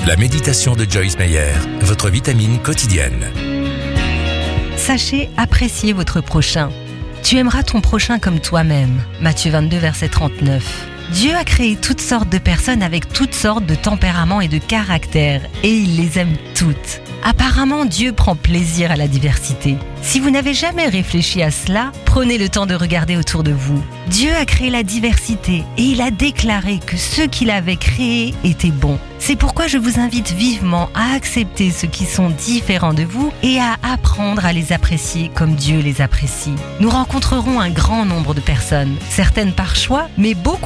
La méditation de Joyce Meyer, votre vitamine quotidienne. Sachez apprécier votre prochain. Tu aimeras ton prochain comme toi-même. Matthieu 22, verset 39. Dieu a créé toutes sortes de personnes avec toutes sortes de tempéraments et de caractères, et il les aime toutes. Apparemment, Dieu prend plaisir à la diversité. Si vous n'avez jamais réfléchi à cela, prenez le temps de regarder autour de vous. Dieu a créé la diversité et il a déclaré que ce qu'il avait créé était bon. C'est pourquoi je vous invite vivement à accepter ceux qui sont différents de vous et à apprendre à les apprécier comme Dieu les apprécie. Nous rencontrerons un grand nombre de personnes, certaines par choix, mais beaucoup